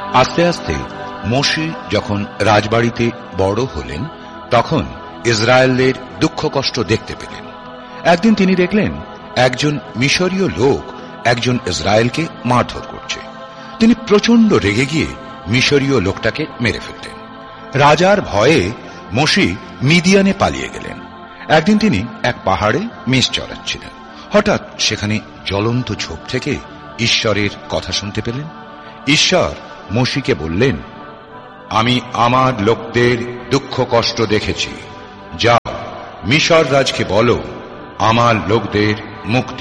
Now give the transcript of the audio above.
আস্তে আস্তে মোশি যখন রাজবাড়িতে বড় হলেন তখন ইসরায়েলদের দুঃখ কষ্ট দেখতে পেলেন। একদিন তিনি দেখলেন একজন মিশরীয় লোক একজন ইসরায়েলকে মারধর করছে। তিনি প্রচন্ড রেগে গিয়ে মিশরীয় লোকটাকে মেরে ফেললেন। রাজার ভয়ে মোশি মিদিয়ানে পালিয়ে গেলেন। একদিন তিনি এক পাহাড়ে মেষ চড়াচ্ছিলেন। হঠাৎ সেখানে জ্বলন্ত ঝোপ থেকে ঈশ্বরের কথা শুনতে পেলেন। ঈশ্বর মোশিকে বললেন, আমি আমার লোকদের দুঃখ কষ্ট দেখেছি, যাও মিশর রাজকে বলো আমার লোকদের মুক্তি